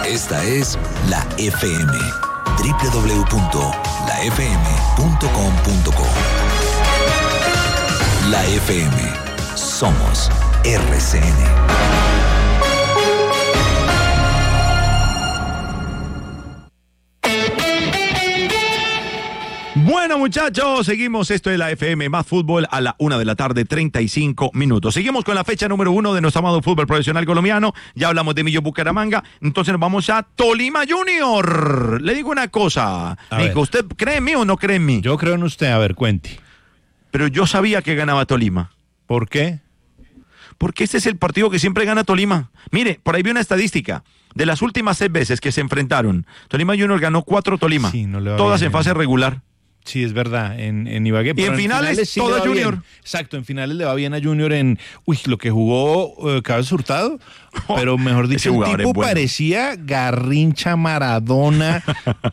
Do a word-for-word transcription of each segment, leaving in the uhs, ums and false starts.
Esta es La F M. doble u doble u doble u punto la f m punto com punto co. La F M. Somos R C N. Bueno, muchachos, seguimos. Esto es la F M Más Fútbol a la una de la tarde, treinta y cinco minutos. Seguimos con la fecha número uno de nuestro amado fútbol profesional colombiano. Ya hablamos de Millo Bucaramanga. Entonces nos vamos a Tolima Junior. Le digo una cosa, Nico, ¿usted cree en mí o no cree en mí? Yo creo en usted, a ver, cuente. Pero yo sabía que ganaba Tolima. ¿Por qué? Porque este es el partido que siempre gana Tolima. Mire, por ahí vi una estadística. De las últimas seis veces que se enfrentaron, Tolima Junior ganó cuatro Tolima. Sí, no le va todas bien, en fase regular. Sí, es verdad, en, en Ibagué. Y en finales, en finales sí todo Junior. Bien. Exacto, en finales le va bien a Junior en, uy, lo que jugó uh, Cabezas Hurtado, oh, pero mejor dicho, el tipo bueno. parecía Garrincha, Maradona,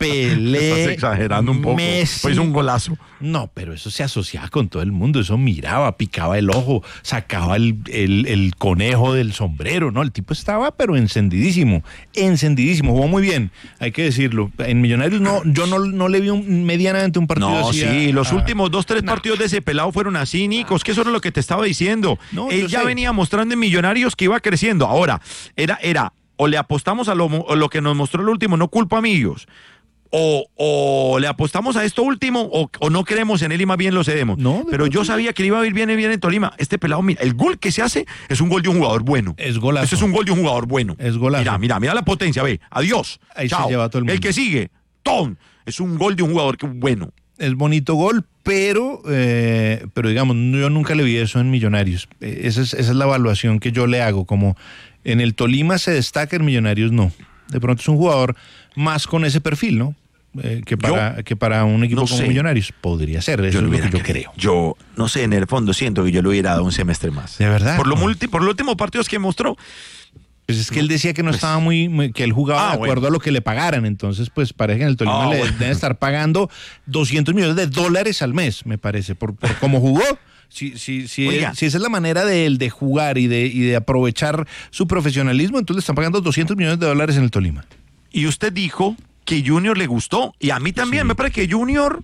Pelé, Estás exagerando un poco, Messi. Pues un golazo. No, pero eso se asociaba con todo el mundo, eso miraba, picaba el ojo, sacaba el, el, el conejo del sombrero, ¿no? El tipo estaba, pero encendidísimo, encendidísimo, jugó muy bien, hay que decirlo. En Millonarios no, yo no, no le vi un, medianamente un partido no, así. No, sí, a, los a, últimos dos, tres no. partidos de ese pelado fueron así, Nicos, que eso era lo que te estaba diciendo. No, Él ya sé. venía mostrando en Millonarios que iba creciendo. Ahora, era, era, o le apostamos a lo, a lo que nos mostró el último, no culpa a Millos. O, o le apostamos a esto último o, o no creemos en él y más bien lo cedemos. No, pero yo sabía que le iba a ir bien, bien en Tolima. Este pelado, mira, el gol que se hace es un gol de un jugador bueno. Es golazo. Ese es un gol de un jugador bueno. Es golazo. Mira, mira, mira la potencia, ve. Adiós. Ahí Chao. se lleva todo el mundo. El que sigue, ¡tom! Es un gol de un jugador que bueno. Es bonito gol, pero, eh, pero digamos, yo nunca le vi eso en Millonarios. Esa es, esa es la evaluación que yo le hago. Como en el Tolima se destaca, en Millonarios no. De pronto es un jugador más con ese perfil, ¿no? Eh, que, para, yo, que para un equipo no como sé. Millonarios podría ser, eso yo es lo que yo creo. creo. Yo, no sé, en el fondo siento que yo le hubiera dado un semestre más. ¿De verdad? Por, lo multi, por los últimos partidos que mostró. Pues es que él decía que no pues, estaba muy, muy, que él jugaba ah, de acuerdo bueno. a lo que le pagaran, entonces pues parece que en el Tolima ah, le bueno. deben estar pagando doscientos millones de dólares al mes, me parece, por, por cómo jugó. Si, si, si, es, si esa es la manera de él de jugar y de, y de aprovechar su profesionalismo, entonces le están pagando doscientos millones de dólares en el Tolima. Y usted dijo que Junior le gustó, y a mí también sí. me parece que Junior,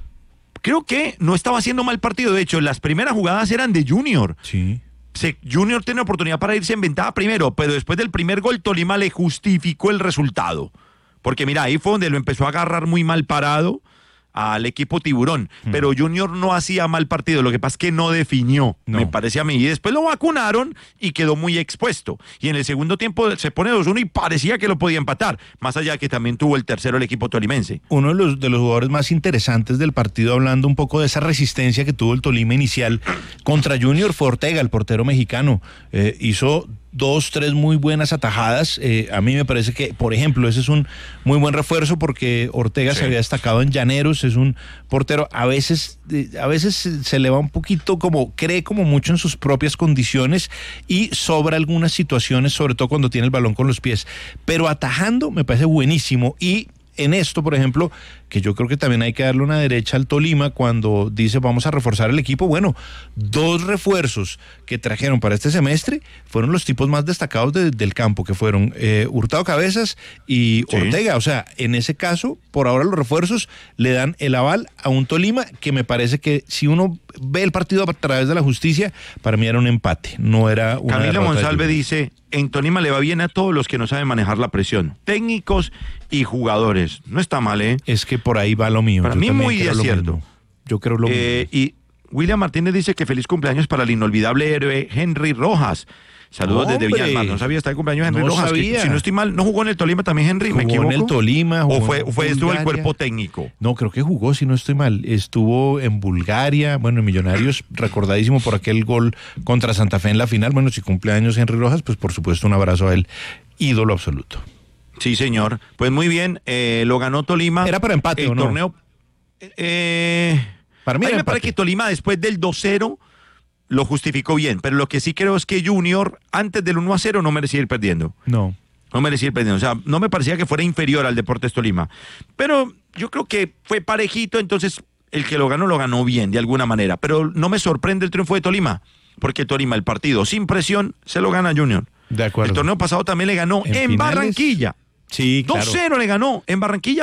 creo que no estaba haciendo mal partido, de hecho, las primeras jugadas eran de Junior. Sí. Se, Junior tiene oportunidad para irse en ventaja primero, pero después del primer gol Tolima le justificó el resultado. Porque mira, ahí fue donde lo empezó a agarrar muy mal parado al equipo Tiburón. Hmm. Pero Junior no hacía mal partido, lo que pasa es que no definió, no. me parece a mí. Y después lo vacunaron y quedó muy expuesto. Y en el segundo tiempo se pone dos uno y parecía que lo podía empatar, más allá de que también tuvo el tercero el equipo tolimense. Uno de los, de los jugadores más interesantes del partido, hablando un poco de esa resistencia que tuvo el Tolima inicial contra Junior, fue Ortega, el portero mexicano. Eh, hizo dos, tres muy buenas atajadas. Eh, a mí me parece que, por ejemplo, ese es un muy buen refuerzo porque Ortega sí. se había destacado en Llaneros, es un portero, a veces, a veces se le va un poquito como, cree como mucho en sus propias condiciones y sobra algunas situaciones, sobre todo cuando tiene el balón con los pies. Pero atajando me parece buenísimo y en esto, por ejemplo, que yo creo que también hay que darle una derecha al Tolima cuando dice vamos a reforzar el equipo. Bueno, dos refuerzos que trajeron para este semestre fueron los tipos más destacados de, del campo, que fueron eh, Hurtado Cabezas y sí. Ortega. O sea, en ese caso, por ahora los refuerzos le dan el aval a un Tolima que me parece que si uno ve el partido a través de la justicia, para mí era un empate, no era una Camilo derrota. Monsalve dice, en Tolima le va bien a todos los que no saben manejar la presión, técnicos y jugadores. No está mal, ¿eh? Es que por ahí va lo mío. Para Yo mí muy de acierto. Yo creo lo eh, mismo. Y William Martínez dice que feliz cumpleaños para el inolvidable héroe Henry Rojas. Saludos ¡Hombre! Desde Villalmar. No sabía estar de cumpleaños Henry no Rojas. Sabía. Que, si no estoy mal, ¿no jugó en el Tolima también Henry? Jugó ¿Me equivoco? en el Tolima. Jugó ¿O fue, en fue estuvo Bulgaria. el cuerpo técnico? No, creo que jugó, si no estoy mal. Estuvo en Bulgaria, bueno, en Millonarios, recordadísimo por aquel gol contra Santa Fe en la final. Bueno, si cumpleaños Henry Rojas, pues por supuesto un abrazo a él. Ídolo absoluto. Sí, señor. Pues muy bien, eh, lo ganó Tolima. ¿Era para empate el o no? Torneo, eh, para mí a mí era me empate. parece que Tolima después del dos cero lo justificó bien, pero lo que sí creo es que Junior antes del uno a cero no merecía ir perdiendo. No. No merecía ir perdiendo, o sea, no me parecía que fuera inferior al Deportes Tolima. Pero yo creo que fue parejito, entonces el que lo ganó, lo ganó bien, de alguna manera. Pero no me sorprende el triunfo de Tolima, porque Tolima, el partido sin presión, se lo gana Junior. De acuerdo. El torneo pasado también le ganó en, en Barranquilla. Sí, claro. dos cero le ganó en Barranquilla.